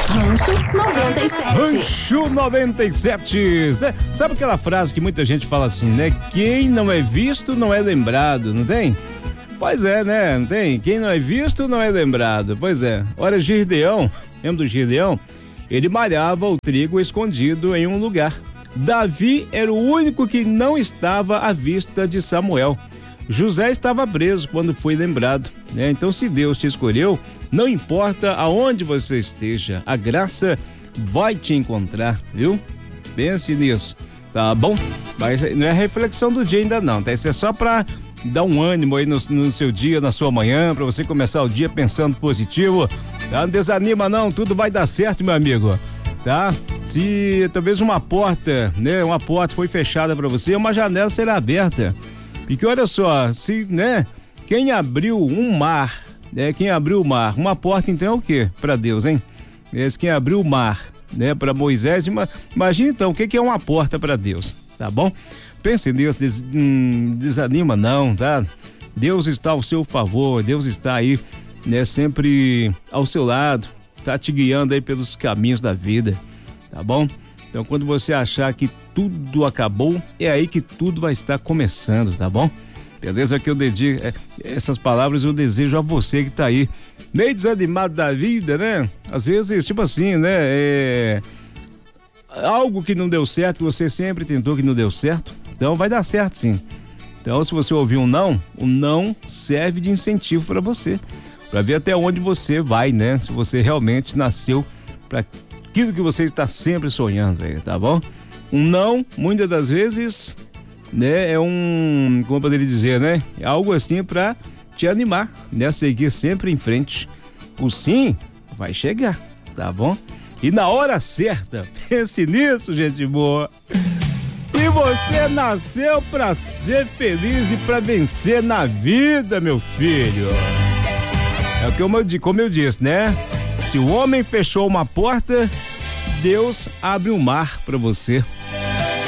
Rancho 97. Rancho 97. Sabe aquela frase que muita gente fala assim, né? Quem não é visto não é lembrado, não tem? Pois é, né? Não tem? Quem não é visto não é lembrado. Pois é. Olha, Gideão, lembra do Gideão? Ele malhava o trigo escondido em um lugar. Davi era o único que não estava à vista de Samuel. José estava preso quando foi lembrado, né? Então, se Deus te escolheu, não importa aonde você esteja, a graça vai te encontrar, viu? Pense nisso, tá bom? Mas não é a reflexão do dia ainda não, tá? Isso é só pra dar um ânimo aí no seu dia, na sua manhã, pra você começar o dia pensando positivo, tá? Não desanima não, tudo vai dar certo, meu amigo, tá? Se talvez uma porta, né? Uma porta foi fechada pra você, uma janela será aberta. Porque olha só, se, né? Quem abriu um mar, né? Quem abriu o mar, uma porta então é o quê? Pra Deus, hein? Quem abriu o mar, né? Pra Moisés, imagina então, o que é uma porta pra Deus, tá bom? Pense nisso, desanima não, tá? Deus está ao seu favor, Deus está aí, né? Sempre ao seu lado, tá te guiando aí pelos caminhos da vida, tá bom? Então, quando você achar que tudo acabou, é aí que tudo vai estar começando, tá bom? Beleza? Que eu dedico, essas palavras eu desejo a você que tá aí, meio desanimado da vida, né? Às vezes, tipo assim, né? Algo que não deu certo, que você sempre tentou que não deu certo, então vai dar certo sim. Então, se você ouvir um não, o não serve de incentivo para você, para ver até onde você vai, né? Se você realmente nasceu para aquilo que você está sempre sonhando, tá bom? Um não, muitas das vezes, né, como eu poderia dizer, né? É algo assim para te animar, né? Seguir sempre em frente. O sim vai chegar, tá bom? E na hora certa, pense nisso, gente boa. E você nasceu para ser feliz e para vencer na vida, meu filho. É como eu disse, né? Se o homem fechou uma porta, Deus abre um mar para você.